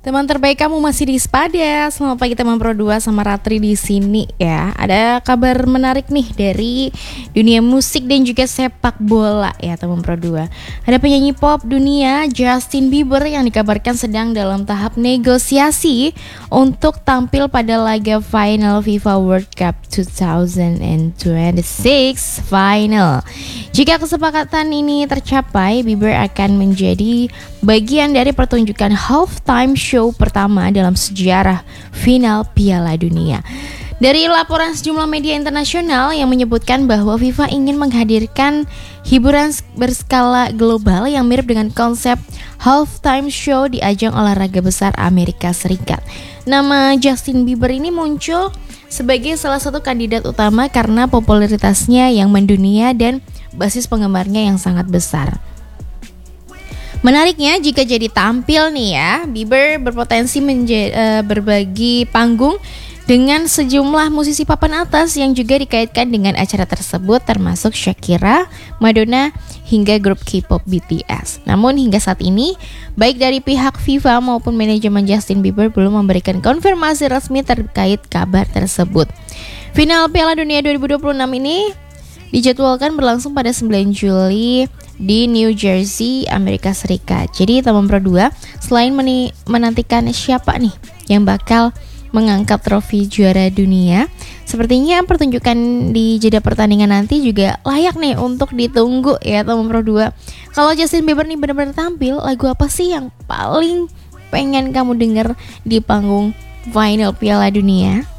Teman terbaik kamu masih di Spada. Selamat pagi teman Pro 2 sama Ratri di sini ya. Ada kabar menarik nih dari dunia musik dan juga sepak bola ya teman Pro 2. Ada penyanyi pop dunia Justin Bieber yang dikabarkan sedang dalam tahap negosiasi untuk tampil pada laga final FIFA World Cup 2026 final. Jika kesepakatan ini tercapai, Bieber akan menjadi bagian dari pertunjukan halftime show pertama dalam sejarah final Piala Dunia. Dari laporan sejumlah media internasional yang menyebutkan bahwa FIFA ingin menghadirkan hiburan berskala global yang mirip dengan konsep halftime show di ajang olahraga besar Amerika Serikat. Nama Justin Bieber ini muncul sebagai salah satu kandidat utama karena popularitasnya yang mendunia dan basis penggemarnya yang sangat besar. Menariknya, jika jadi tampil nih ya, Bieber berpotensi berbagi panggung dengan sejumlah musisi papan atas yang juga dikaitkan dengan acara tersebut, termasuk Shakira, Madonna, hingga grup K-pop BTS. Namun hingga saat ini, baik dari pihak FIFA maupun manajemen Justin Bieber belum memberikan konfirmasi resmi terkait kabar tersebut. Final Piala Dunia 2026 ini dijadwalkan berlangsung pada 9 Juli di New Jersey, Amerika Serikat. Jadi teman Pro 2, selain menantikan siapa nih yang bakal mengangkat trofi juara dunia, sepertinya pertunjukan di jeda pertandingan nanti juga layak nih untuk ditunggu ya teman Pro 2. Kalau Justin Bieber nih benar-benar tampil, lagu apa sih yang paling pengen kamu denger di panggung final Piala Dunia?